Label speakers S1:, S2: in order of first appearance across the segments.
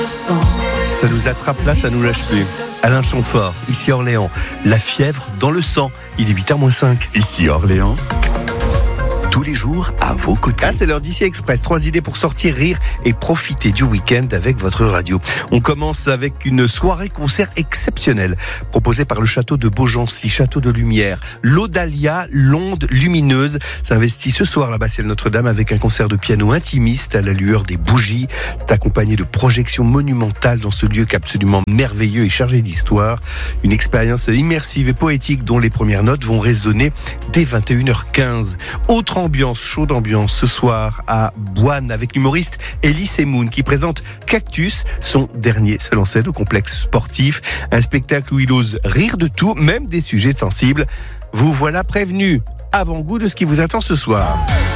S1: Ça nous attrape là, ça nous lâche plus. Alain Chamfort, ici Orléans. La fièvre dans le sang. Il est 8h-5.
S2: Ici Orléans. Tous les jours à vos côtés.
S1: Ah, c'est l'heure d'Ici Express. 3 idées pour sortir, rire et profiter du week-end avec votre radio. On commence avec une soirée-concert exceptionnelle proposée par le château de Beaugency, château de lumière. L'Audalia, l'onde lumineuse, s'investit ce soir à la Ciel Notre-Dame avec un concert de piano intimiste à la lueur des bougies. C'est accompagné de projections monumentales dans ce lieu absolument merveilleux et chargé d'histoire. Une expérience immersive et poétique dont les premières notes vont résonner dès 21h15. Autre ambiance, chaude ambiance ce soir à Boine avec l'humoriste Elie Semoun qui présente Cactus, son dernier seul en scène au complexe sportif. Un spectacle où il ose rire de tout, même des sujets sensibles. Vous voilà prévenu. Avant-goût de ce qui vous attend ce soir.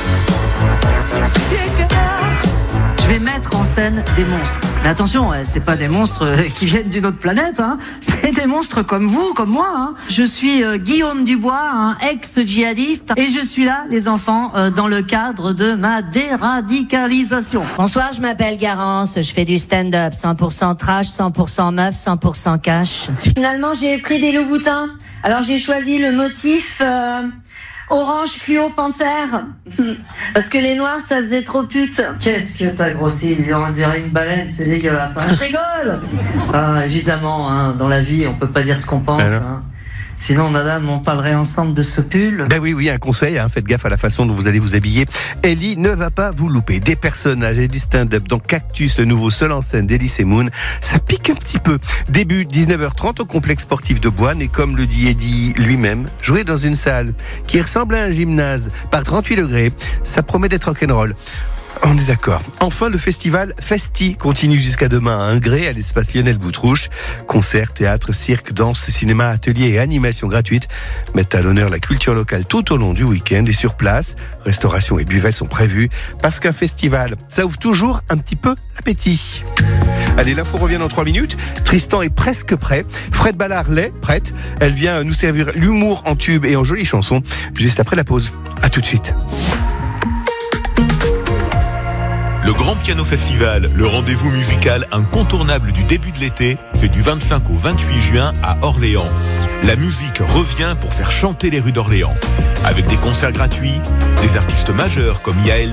S3: Je vais mettre en scène des monstres. Mais attention, c'est pas des monstres qui viennent d'une autre planète, hein. C'est des monstres comme vous, comme moi, hein. Je suis Guillaume Dubois, un ex-djihadiste, et je suis là, les enfants, dans le cadre de ma déradicalisation.
S4: Bonsoir, je m'appelle Garance, je fais du stand-up, 100% trash, 100% meuf, 100% cash.
S5: Finalement, j'ai pris des loups-boutins. Alors j'ai choisi le motif... orange fluo panthère. Parce que les noirs ça faisait trop pute.
S3: Qu'est-ce que t'as grossi? On dirait une baleine, c'est dégueulasse, hein. Je rigole. Ah, évidemment, hein, dans la vie, on peut pas dire ce qu'on pense, hein. Sinon, madame, on parlerait ensemble de ce pull.
S1: Ben oui, un conseil, hein, faites gaffe à la façon dont vous allez vous habiller. Elie ne va pas vous louper. Des personnages et du stand-up dans Cactus, le nouveau seul en scène d'Elie Semoun. Ça pique un petit peu. Début 19h30 au complexe sportif de Boine et comme le dit Eddie lui-même, jouer dans une salle qui ressemble à un gymnase par 38 degrés, ça promet d'être rock'n'roll. On est d'accord. Enfin, le festival Festi continue jusqu'à demain à Ingré, à l'espace Lionel Boutrouche. Concerts, théâtre, cirque, danse, cinéma, ateliers et animations gratuites mettent à l'honneur la culture locale tout au long du week-end. Et sur place, restauration et buvelles sont prévues parce qu'un festival, ça ouvre toujours un petit peu l'appétit. Allez, l'info revient dans 3 minutes. Tristan est presque prêt. Fred Ballard l'est, prête. Elle vient nous servir l'humour en tube et en jolies chansons juste après la pause. À tout de suite.
S6: Le Grand Piano Festival, le rendez-vous musical incontournable du début de l'été, c'est du 25 au 28 juin à Orléans. La musique revient pour faire chanter les rues d'Orléans. Avec des concerts gratuits, des artistes majeurs comme Yael